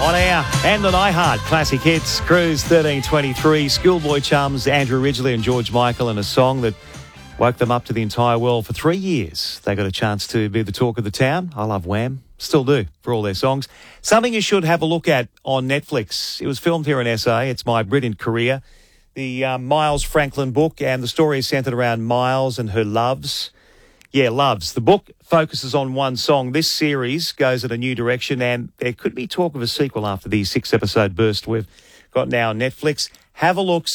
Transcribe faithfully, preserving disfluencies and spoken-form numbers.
On air and on iHeart Classic Hits, Cruise thirteen twenty-three, Schoolboy chums Andrew Ridgeley and George Michael, and a song that woke them up to the entire world for three years. They got a chance to be the talk of the town. I love Wham. Still do, for all their songs. Something you should have a look at on Netflix. It was filmed here in S A. It's My Brilliant Career. The um, Miles Franklin book, and the story is centred around Miles and her loves. Yeah, loves. The book focuses on one song. This series goes in a new direction, and there could be talk of a sequel after the six-episode burst we've got now on Netflix. Have a look.